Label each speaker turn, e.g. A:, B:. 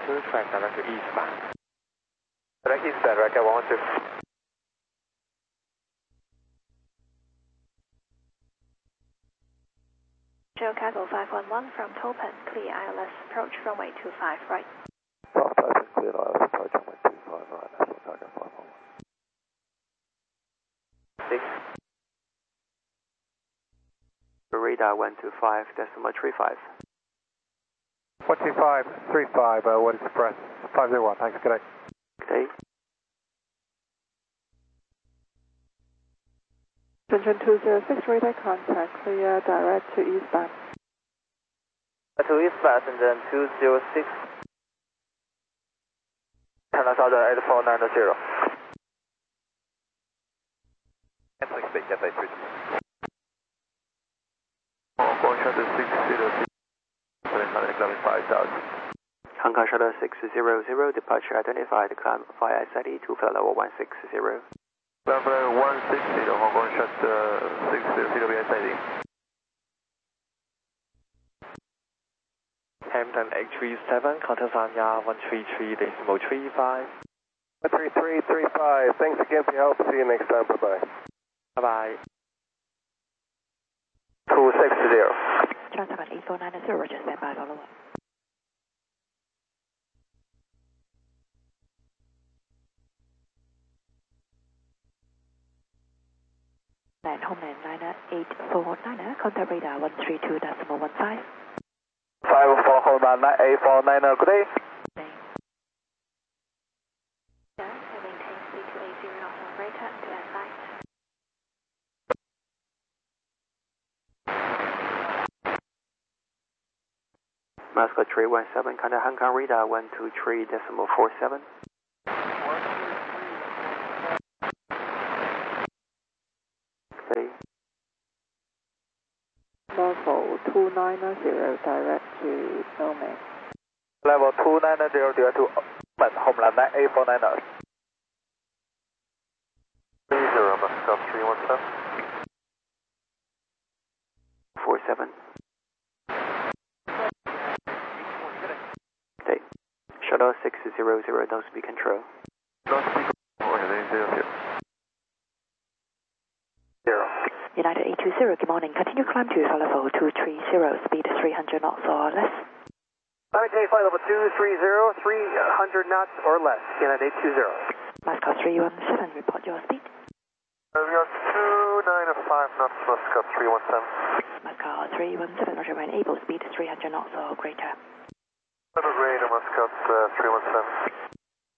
A: 2, track direct to eastbound.
B: Direct eastbound, right, 112.
C: Joe Cargo 511 from Topan, clear ILS approach runway 25 right.
D: South Topan, clear ILS approach runway 25 right, National Cargo 511.
B: 6.
A: Radar 125.35.
D: 125.35, what is the press? 501, thanks, good day.
A: Okay.
E: Junction 206, radar contact, clear direct to eastbound.
B: To eastbound and then 206. China Southern 8490.
D: Cancel speed, FA 3. Hong Kong Shuttle 606, 5000.
A: Hong Kong Shuttle 600, departure identified, climb via SID to flight level 160.
D: Level 160, Hong Kong Shuttle 600 via SID.
F: Hampton 837, contact Sanya 133.35.
D: 133.35, thanks again for your help, see you next time, bye bye.
F: Bye bye.
B: 260.
C: Transfer 8490, Roger, stand by, follow up. Land Homeland Liner 849, contact radar 132.15.
B: 54 Homeland 849, good day.
C: Maintain speed to 80 knots on radar to land light.
A: Moscow 317, contact Hong Kong radar 123.47. Okay.
E: Level 290, direct to Nomad.
B: Level 290, direct to Homeland 849.
D: 30 Moscow 317.
A: 47. Okay. Shuttle 600, no speed control.
D: No speed control, 0.
C: United 820, good morning. Continue climb to flight level 230, speed 300 knots or less.
B: Maintain flight level 230, 300 knots or less. United 820.
C: Moscow 317, report your speed.
D: We are 295 knots, Moscow 317.
C: Moscow 317, Roger, when able, speed 300 knots or greater.
D: Greater Moscow 317.